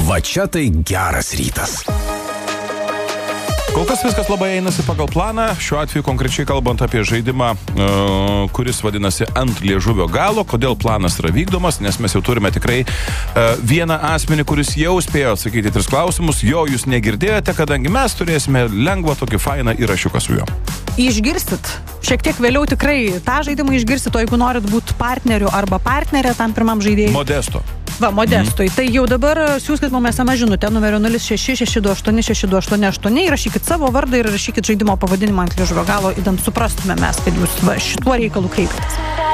Va čia tai geras rytas. Kol kas viskas labai einasi pagal planą, šiuo atveju konkrečiai kalbant apie žaidimą, kuris vadinasi Ant liežuvio galo. Kodėl planas yra vykdomas, nes mes jau turime tikrai vieną asmenį, kuris jau spėjo atsakyti 3 klausimus, jo jūs negirdėjote, kadangi mes turėsime lengvą tokį fainą įrašiuką su juo. Išgirsit, šiek tiek vėliau tikrai tą žaidimą išgirsit, o jeigu norit būti partneriu arba partnerė tam pirmam žaidėjui. Modesto. Va, Modestui. Tai jau dabar siūskit mums SMS žinutę numeriu 06662888, įrašykit savo vardą ir rašykit žaidimo pavadinimą Ant liežuvio galo, idant suprastume mes, kad jūs šituo reikalu kreipėtės.